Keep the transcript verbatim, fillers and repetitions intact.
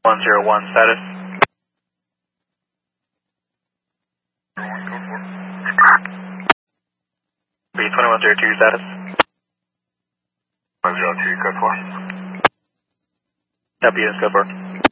one zero one status. B twenty-one zero two status. one zero two, code four. Copy, is code four.